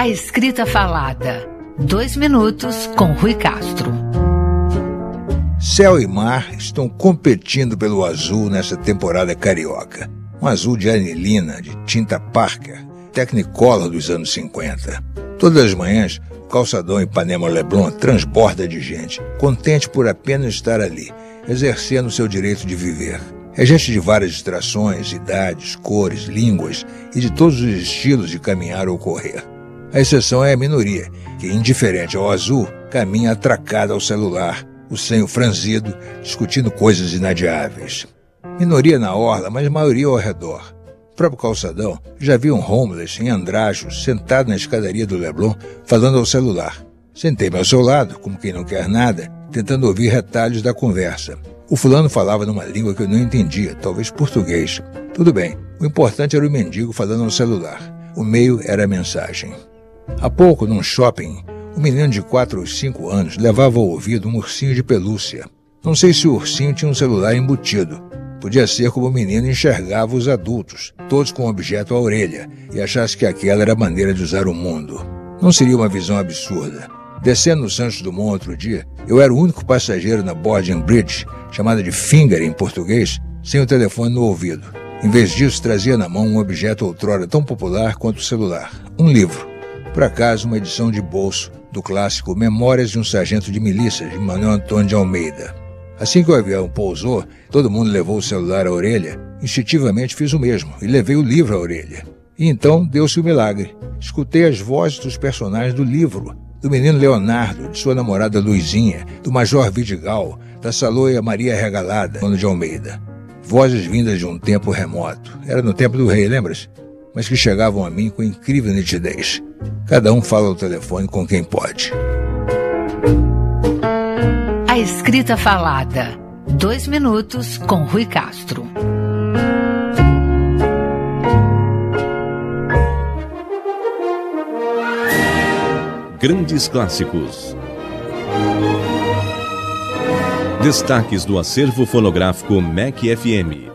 A escrita falada. 2 minutos com Rui Castro. Céu e mar estão competindo pelo azul nessa temporada carioca. Um azul de anilina, de tinta Parker, Technicolor dos anos 50. Todas as manhãs, o calçadão Ipanema Leblon transborda de gente, contente por apenas estar ali, exercendo seu direito de viver. É gente de várias distrações, idades, cores, línguas e de todos os estilos de caminhar ou correr. A exceção é a minoria, que, indiferente ao azul, caminha atracada ao celular, o senho franzido, discutindo coisas inadiáveis. Minoria na orla, mas maioria ao redor. No próprio calçadão, já vi um homeless em andrajos, sentado na escadaria do Leblon, falando ao celular. Sentei-me ao seu lado, como quem não quer nada, tentando ouvir retalhos da conversa. O fulano falava numa língua que eu não entendia, talvez português. Tudo bem, o importante era o mendigo falando ao celular. O meio era a mensagem. Há pouco, num shopping, um menino de 4 ou 5 anos levava ao ouvido um ursinho de pelúcia. Não sei se o ursinho tinha um celular embutido. Podia ser como o menino enxergava os adultos, todos com um objeto à orelha, e achasse que aquela era a maneira de usar o mundo. Não seria uma visão absurda. Descendo no Santos Dumont outro dia, eu era o único passageiro na Boarding Bridge, chamada de Finger em português, sem o telefone no ouvido. Em vez disso, trazia na mão um objeto outrora tão popular quanto o celular, um livro. Por acaso, uma edição de bolso do clássico Memórias de um Sargento de Milícia, de Manuel Antônio de Almeida. Assim que o avião pousou, todo mundo levou o celular à orelha. Instintivamente fiz o mesmo e levei o livro à orelha. E então deu-se o milagre. Escutei as vozes dos personagens do livro, do menino Leonardo, de sua namorada Luizinha, do Major Vidigal, da Saloia Maria Regalada, Antônio de Almeida. Vozes vindas de um tempo remoto. Era no tempo do rei, lembra-se? Mas que chegavam a mim com incrível nitidez. Cada um fala ao telefone com quem pode. A escrita falada. 2 minutos com Rui Castro. Grandes clássicos. Destaques do acervo fonográfico MEC FM.